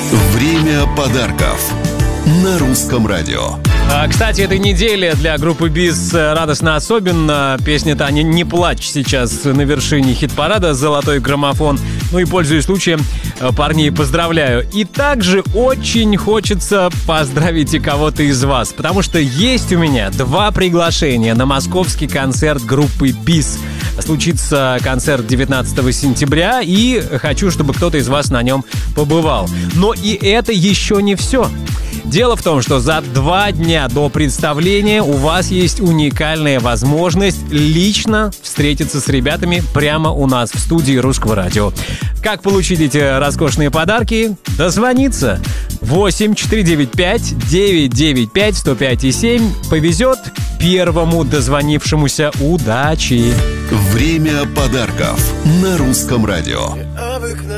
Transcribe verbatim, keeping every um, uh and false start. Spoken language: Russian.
Время подарков на Русском радио. А, кстати, этой неделе для группы БИС радостно особенно. Песня «Таня, не плачь» сейчас на вершине хит-парада «Золотой граммофон». Ну и, пользуясь случаем, парней поздравляю. И также очень хочется поздравить и кого-то из вас, потому что есть у меня два приглашения на московский концерт группы БИС. Случится концерт девятнадцатого сентября, и хочу, чтобы кто-то из вас на нем побывал. Но и это еще не все. Дело в том, что за два дня до представления у вас есть уникальная возможность лично встретиться с ребятами прямо у нас в студии Русского радио. Как получить эти роскошные подарки? Дозвониться. восемь четыре девять пять девять девять пять сто пять и семь. Повезет первому дозвонившемуся. Удачи! Время подарков на Русском радио.